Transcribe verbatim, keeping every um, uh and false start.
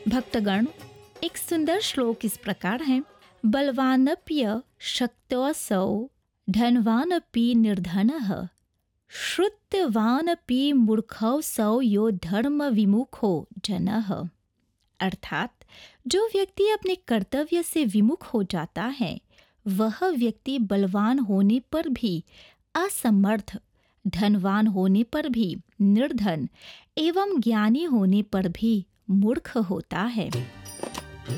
भक्तगण, एक सुंदर श्लोक इस प्रकार है। बलवानप्य शक्तोऽसौ धनवानपि निर्धनः श्रुतवानपि मूर्खोऽसौ यो धर्म विमुखो जनः। अर्थात जो व्यक्ति अपने कर्तव्य से विमुख हो जाता है वह व्यक्ति बलवान होने पर भी असमर्थ, धनवान होने पर भी निर्धन एवं ज्ञानी होने पर भी मूर्ख होता है।